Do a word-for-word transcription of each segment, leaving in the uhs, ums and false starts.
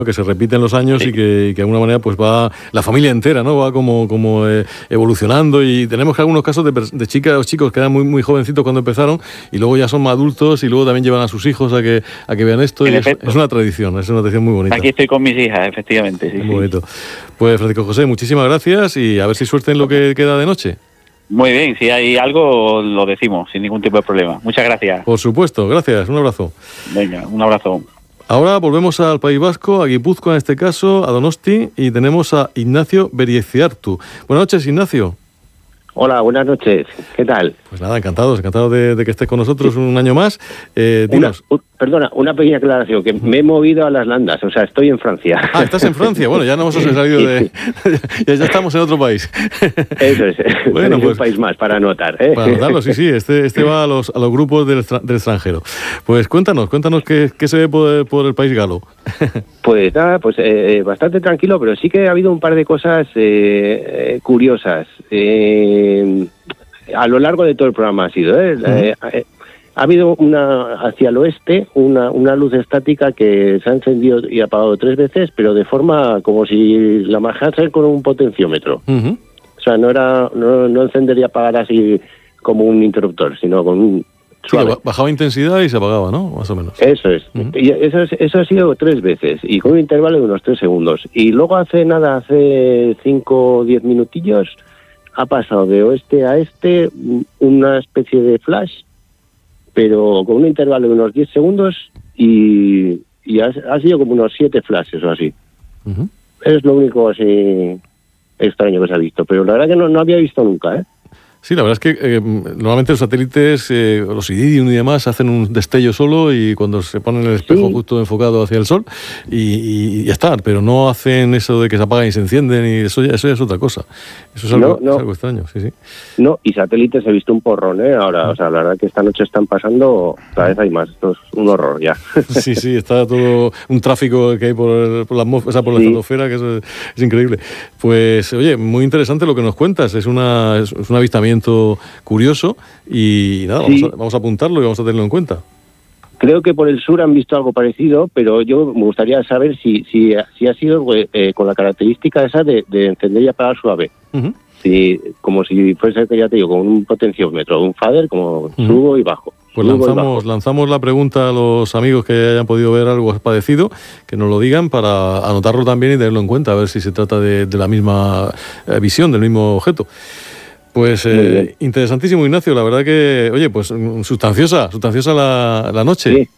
que se repiten los años, sí. y, que, y que de alguna manera pues va la familia entera, ¿no? Va como, como eh, evolucionando, y tenemos algunos casos de, de chicas o chicos que eran muy, muy jovencitos cuando empezaron y luego ya son adultos y luego también llevan a sus hijos a que, a que vean esto. Y es, es una tradición, es una tradición muy bonita. Aquí estoy con mis hijas, efectivamente. Sí, muy sí. bonito. Pues Francisco José, muchísimas gracias y a ver si suerte en lo que queda de noche. Muy bien, si hay algo lo decimos sin ningún tipo de problema. Muchas gracias. Por supuesto, gracias, un abrazo. Venga, un abrazo. Ahora volvemos al País Vasco, a Guipúzcoa en este caso, a Donosti, y tenemos a Ignacio Berieciartu. Buenas noches, Ignacio. Hola, buenas noches. ¿Qué tal? Pues nada, encantados, encantados de, de que estés con nosotros un año más. Eh, dinos. Una, un, perdona, una pequeña aclaración, que me he movido a las Landas, o sea, estoy en Francia. Ah, estás en Francia. Bueno, ya no hemos salido de... ya, ya estamos en otro país. Eso es. Bueno, pues, un país más para anotar, ¿eh? Para anotarlo, sí, sí. Este, este va a los, a los grupos del, del extranjero. Pues cuéntanos, cuéntanos qué, qué se ve por, por el país galo. Pues nada, pues eh, bastante tranquilo, pero sí que ha habido un par de cosas eh, eh, curiosas. Eh, a lo largo de todo el programa ha sido, ¿eh? Uh-huh. eh, eh ha habido una hacia el oeste una, una luz estática que se ha encendido y apagado tres veces, pero de forma como si la manejase con un potenciómetro. Uh-huh. O sea, no era no, no encender y apagar así como un interruptor, sino con un suave. Sí, bajaba intensidad y se apagaba, ¿no? Más o menos. Eso es. Uh-huh. Y eso, es, eso ha sido tres veces y con un intervalo de unos tres segundos. Y luego hace nada, hace cinco o diez minutillos, ha pasado de oeste a este una especie de flash, pero con un intervalo de unos diez segundos y, y ha, ha sido como unos siete flashes o así. Uh-huh. Es lo único así extraño que se ha visto, pero la verdad que no, no había visto nunca, ¿eh? Sí, la verdad es que eh, normalmente los satélites, eh, los Iridium y demás, hacen un destello solo y cuando se ponen el espejo sí. justo enfocado hacia el sol y, y ya está, pero no hacen eso de que se apagan y se encienden, y eso ya, eso ya es otra cosa. Eso es algo, no, no. es algo extraño, sí, sí. No, y satélites he visto un porrón, ¿eh? Ahora, o sea, la verdad que esta noche están pasando, cada vez hay más, esto es un horror ya. Sí, sí, está todo un tráfico que hay por, el, por la atmósfera, o sea, por la sí. estratosfera, que eso es, es increíble. Pues, oye, muy interesante lo que nos cuentas, es una, es, es un avistamiento curioso y nada, sí. vamos, a, vamos a apuntarlo y vamos a tenerlo en cuenta. Creo que por el sur han visto algo parecido, pero yo me gustaría saber si si, si ha sido eh, con la característica esa de, de encender y apagar suave. Uh-huh. Si, como si fuese, ya te digo, con un potenciómetro, un fader, como uh-huh. subo y bajo. Pues lanzamos, lanzamos la pregunta a los amigos que hayan podido ver algo parecido, que nos lo digan para anotarlo también y tenerlo en cuenta, a ver si se trata de, de la misma eh, visión, del mismo objeto. Pues eh, interesantísimo, Ignacio, la verdad que, oye, pues sustanciosa, sustanciosa la, la noche. Sí.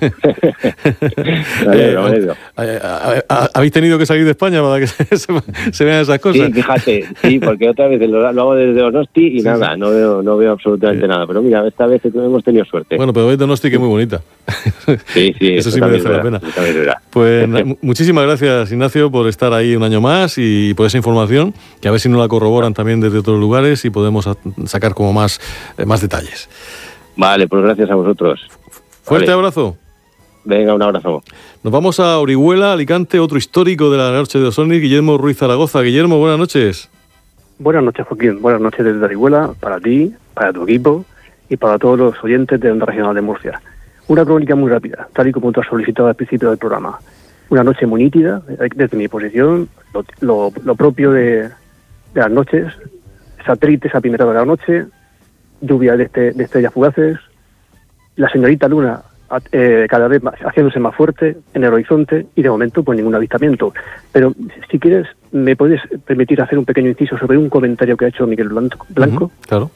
vale, eh, vale. eh, ¿Habéis tenido que salir de España para que se, se vean esas cosas? Sí, fíjate, sí, porque otra vez lo, lo hago desde Donosti y sí, nada, sí. no veo no veo absolutamente sí. nada, pero mira, esta vez hemos tenido suerte. Bueno, pero veis Donosti que es muy bonita. Sí, sí, eso sí merece la pena. Pues muchísimas gracias, Ignacio, por estar ahí un año más y por esa información, que a ver si nos la corroboran también desde otros lugares y podemos sacar como más, eh, más detalles. Vale, pues gracias a vosotros. Fuerte vale. abrazo. Venga, un abrazo. Nos vamos a Orihuela, Alicante, otro histórico de la noche de Osoni, Guillermo Ruiz Zaragoza. Guillermo, buenas noches. Buenas noches, Joaquín. Buenas noches desde Orihuela, para ti, para tu equipo y para todos los oyentes de Onda Regional de Murcia. Una crónica muy rápida, tal y como tú has solicitado al principio del programa. Una noche muy nítida, desde mi posición, lo, lo, lo propio de, de las noches, satélites a primera hora de la noche, lluvia de, este, de estrellas fugaces, la señorita Luna eh, cada vez más, haciéndose más fuerte en el horizonte y de momento pues ningún avistamiento. Pero si quieres, me puedes permitir hacer un pequeño inciso sobre un comentario que ha hecho Miguel Blanco. Blanco. Uh-huh, claro.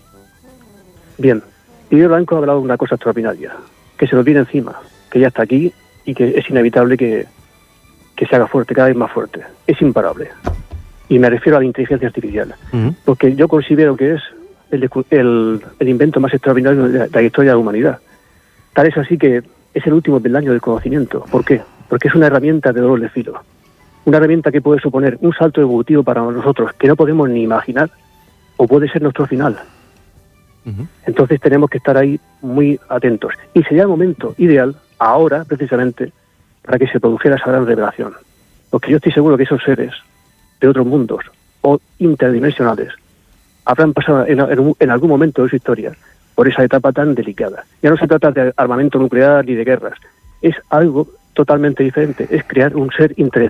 Bien, Miguel Blanco ha hablado de una cosa extraordinaria, que se nos viene encima, que ya está aquí y que es inevitable que, que se haga fuerte, cada vez más fuerte. Es imparable. Y me refiero a la inteligencia artificial, uh-huh. porque yo considero que es el, el, el invento más extraordinario de la, de la historia de la humanidad. Tal es así que es el último peldaño del conocimiento. ¿Por qué? Porque es una herramienta de doble filo. Una herramienta que puede suponer un salto evolutivo para nosotros que no podemos ni imaginar, o puede ser nuestro final. Uh-huh. Entonces tenemos que estar ahí muy atentos. Y sería el momento ideal, ahora precisamente, para que se produjera esa gran revelación. Porque yo estoy seguro que esos seres de otros mundos o interdimensionales habrán pasado en, en, en algún momento de su historia por esa etapa tan delicada. Ya no se trata de armamento nuclear ni de guerras, es algo totalmente diferente, es crear un ser intelectual